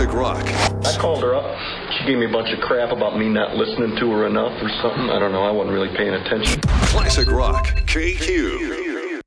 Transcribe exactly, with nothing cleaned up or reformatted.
Classic Rock. I called her up. She gave me a bunch of crap about me not listening to her enough or something. I don't know. I wasn't really paying attention. Classic Rock. K Q.